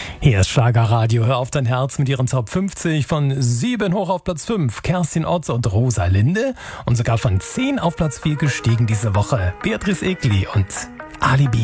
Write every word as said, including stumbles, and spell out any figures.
Hier ist Schlagerradio, hör auf dein Herz mit ihren Top fünfzig, von sieben hoch auf Platz fünf, Kerstin Ott und Rosalinde, und sogar von zehn auf Platz vier gestiegen diese Woche, Beatrice Egli und Alibi.